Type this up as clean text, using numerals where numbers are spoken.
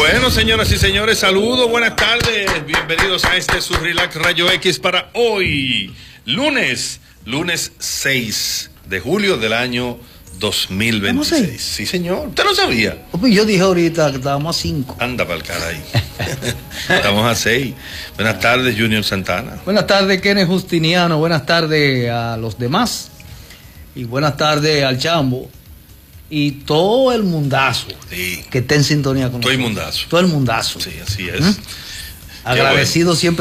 Bueno, señoras y señores, saludos, buenas tardes, bienvenidos a este su Relax Rayo X para hoy, lunes 6 de julio del año 2026. Sí, señor, ¿usted lo sabía? Yo dije ahorita que estábamos a 5. Anda para el cara ahí. Estamos a 6. Buenas tardes, Junior Santana. Buenas tardes, Kenneth Justiniano. Buenas tardes a los demás. Y buenas tardes al Chambo. Y todo el mundazo que está en sintonía con nosotros. Todo el mundazo. Todo el mundazo. Sí, así es. Agradecido siempre.